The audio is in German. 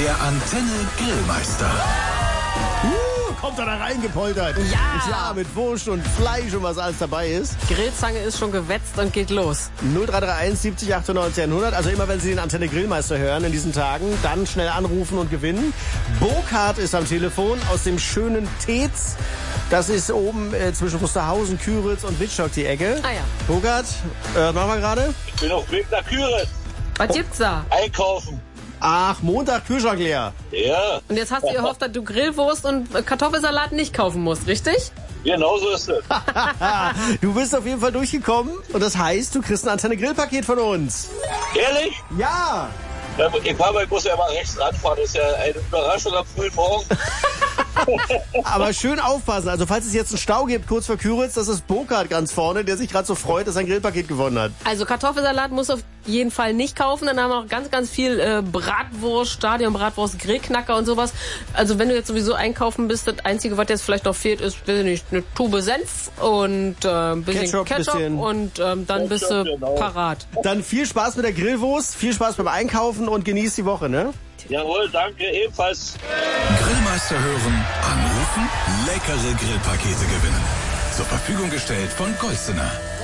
Der Antenne Grillmeister. Kommt er da reingepoltert? Ja. Ja, mit Wurst und Fleisch und was alles dabei ist. Grillzange ist schon gewetzt und geht los. 0331 70 98 100. Also immer, wenn Sie den Antenne Grillmeister hören in diesen Tagen, dann schnell anrufen und gewinnen. Burkhard ist am Telefon aus dem schönen Tetz. Das ist oben zwischen Wusterhausen, Küritz und Wittstock die Ecke. Ah ja. Burkhard, was machen wir gerade? Ich bin auf dem Weg nach Küritz. Was gibt's da? Einkaufen. Ach, Montag, Kühlschrank leer. Ja, Und jetzt hast du gehofft, dass du Grillwurst und Kartoffelsalat nicht kaufen musst, richtig? genau so ist es. Du bist auf jeden Fall durchgekommen und das heißt, du kriegst ein Antenne Grillpaket von uns. Ehrlich? Ja. Ja, ich muss ja mal rechts ranfahren. Das ist ja eine Überraschung am frühen Morgen. Aber schön aufpassen. Also falls es jetzt einen Stau gibt, kurz vor Küritz, das ist Burkhard ganz vorne, der sich gerade so freut, dass er ein Grillpaket gewonnen hat. Also Kartoffelsalat musst du auf jeden Fall nicht kaufen. Dann haben wir auch ganz viel Bratwurst, Stadionbratwurst, Grillknacker und sowas. Also wenn du jetzt sowieso einkaufen bist, das Einzige, was jetzt vielleicht noch fehlt, ist, weiß ich nicht, eine Tube Senf und ein bisschen Ketchup und dann bist du genau. parat. Dann viel Spaß mit der Grillwurst, viel Spaß beim Einkaufen und genießt die Woche, ne? Jawohl, danke, ebenfalls. Grillmeister hören, anrufen, leckere Grillpakete gewinnen. Zur Verfügung gestellt von Golstener.